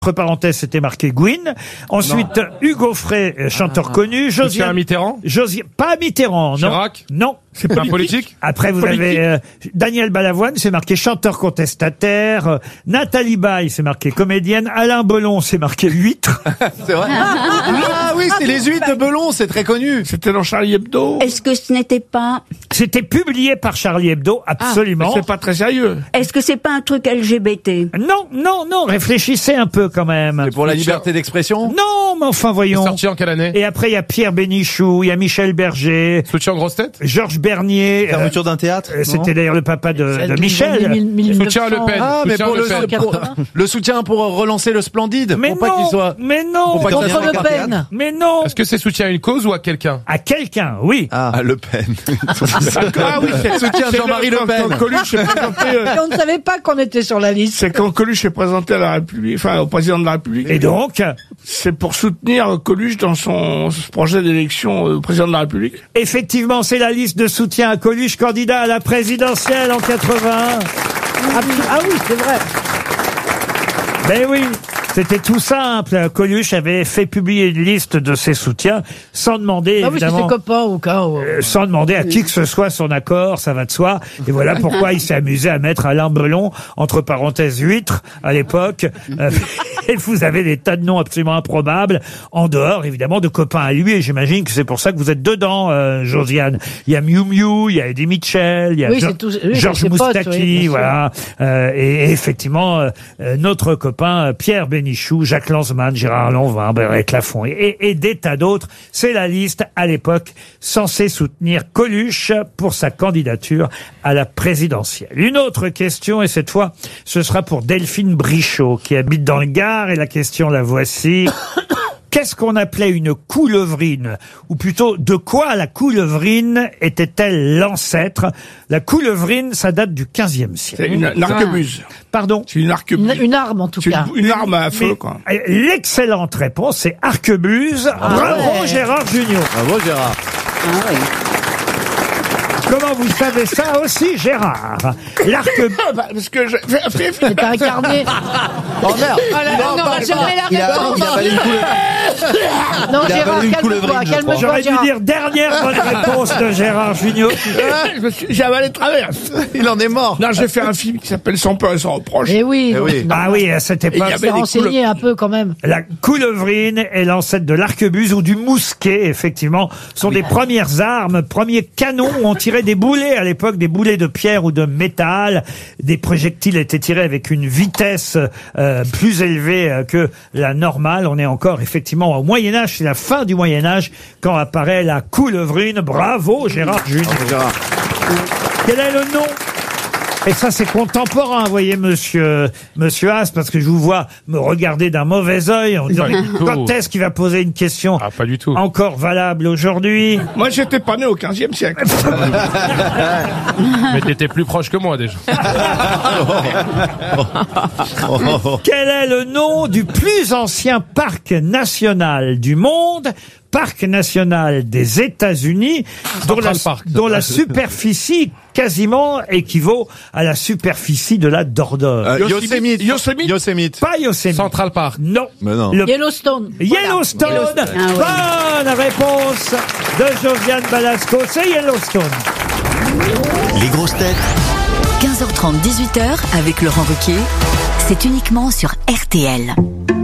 Entre parenthèses, c'était marqué Gwyn. Ensuite, Hugo Frey, chanteur connu. Josiane Mitterrand. Pas Mitterrand, non. Chirac. Non. C'est pas politique. Après, vous avez Daniel Balavoine, c'est marqué chanteur contestataire. Nathalie Baye, c'est marqué comédienne. Alain Belon, c'est marqué huître. C'est vrai. Ah oui, c'est les huîtres de Belon, c'est très connu. C'était dans Charlie Hebdo. Est-ce que ce n'était pas... C'était publié par Charlie Hebdo, absolument. C'est pas très sérieux. Est-ce que c'est pas un truc LGBT? Non, réfléchissez un peu quand même. C'est pour la liberté d'expression. Non, mais enfin voyons. Sorti en quelle année? Et après, il y a Pierre Bénichou, il y a Michel Berger, Soutien en grosse tête. Georges Bernier. Fermeture d'un théâtre. C'était d'ailleurs le papa de Michel. Soutien à Le Pen. Ah, mais Soutien pour à Le Pen. le soutien pour relancer le Splendide. Mais pour pas qu'il soit. mais non, Pour pas qu'il Contre devienne Le un Pen. théâtre. mais non. Est-ce que c'est soutien à une cause ou à quelqu'un? À quelqu'un, oui. Ah, Le Pen. Ah oui, Soutien à Jean-Marie Le Pen. Quand Coluche s'est présenté, On ne savait pas qu'on était sur la liste. c'est quand Coluche s'est présenté à la République, enfin au président de la République. Et donc, C'est pour soutenir Coluche dans son projet d'élection au président de la République. effectivement, c'est la liste de soutien à Coluche, candidat à la présidentielle en 81. Ah oui, c'est vrai. Ben oui, c'était tout simple. Coluche avait fait publier une liste de ses soutiens sans demander, Ah oui, c'est ses évidemment, copains au cas où. sans demander à qui que ce soit son accord, ça va de soi. Et voilà pourquoi il s'est amusé à mettre Alain Belon, entre parenthèses huître, à l'époque. Et vous avez des tas de noms absolument improbables, en dehors, évidemment, de copains à lui. Et j'imagine que c'est pour ça que vous êtes dedans, Josiane. Il y a Miu Miu, il y a Eddie Mitchell, il y a Oui, c'est tout- oui, Georges c'est ses potes, Moustaki, oui, bien sûr. voilà. Et effectivement, notre copain Pierre Bénichou, Jacques Lanzmann, Gérard Lanvin, Bernadette Lafont et des tas d'autres. C'est la liste, à l'époque, censée soutenir Coluche pour sa candidature à la présidentielle. Une autre question, et cette fois, ce sera pour Delphine Brichot, qui habite dans le Gard, et la question, la voici. Qu'est-ce qu'on appelait une coulevrine? Ou plutôt, de quoi la coulevrine était-elle l'ancêtre? La coulevrine, ça date du XVe siècle. C'est une arquebuse. Pardon? C'est une arquebuse. Une arme, en tout C'est cas. une arme à feu, quoi. L'excellente réponse, c'est arquebuse. Bravo, ouais. Gérard Junior. Bravo Gérard. Comment vous savez ça aussi, Gérard? L'arquebuse. Parce que C'est incarné. Oh merde. j'aimerais la Il a avalé une coulevrine. Non, Il a Gérard, avalé une calme-toi, coulevrine, je calme-toi, crois. J'aurais dû Gérard. dire dernière bonne réponse de Gérard Junior. j'ai avalé de travers. Il en est mort. Non, j'ai fait un film qui s'appelle Sans peur et sans reproche. Eh oui. Eh oui. Non, Ah oui, à cette Et il y époque. avait s'est renseigné un peu quand même. La coulevrine est l'ancêtre de l'arquebuse ou du mousquet, effectivement. Ce sont des premières armes, premiers canons où on tirait des boulets à l'époque, des boulets de pierre ou de métal. Des projectiles étaient tirés avec une vitesse plus élevée que la normale. On est encore effectivement au Moyen-Âge, c'est la fin du Moyen-Âge quand apparaît la coulevrine. Bravo Gérard Junior. Gérard. Quel est le nom? Et ça, c'est contemporain, vous voyez, monsieur Haas, parce que je vous vois me regarder d'un mauvais œil en disant, Pas du tout. quand est-ce qu'il va poser une question Ah, pas du tout. encore valable aujourd'hui? Moi, j'étais pas né au 15e siècle. Mais t'étais plus proche que moi déjà. Quel est le nom du plus ancien parc national du monde? Parc national des États-Unis, dont la superficie quasiment équivaut à la superficie de la Dordogne. Yosemite. Yosemite. Yosemite. Pas Yosemite. Central Park. Non. Mais non. Le Yellowstone. Yellowstone. Bonne réponse de Josiane Balasco. C'est Yellowstone. Les grosses têtes. 15h30, 18h avec Laurent Ruquier. C'est uniquement sur RTL.